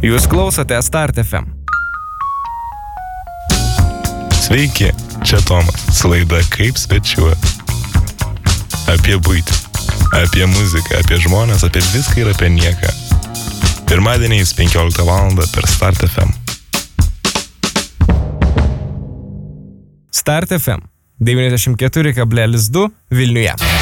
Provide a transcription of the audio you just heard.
Jūs klausote Start FM. Sveiki, čia Tomas, su laida Kaip svečiuo. Apie buitį, apie muziką, apie žmonės, apie viską ir apie nieką. Pirmadieniais 15 val. Per Start FM. Start FM 94,2 Vilniuje.